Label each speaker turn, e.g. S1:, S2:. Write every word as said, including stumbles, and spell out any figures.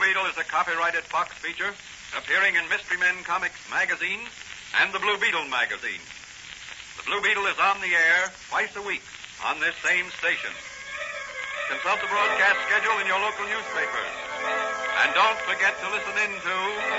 S1: Beetle is a copyrighted Fox feature appearing in Mystery Men Comics magazine and the Blue Beetle magazine. The Blue Beetle is on the air twice a week on this same station. Consult the broadcast schedule in your local newspapers. And don't forget to listen in to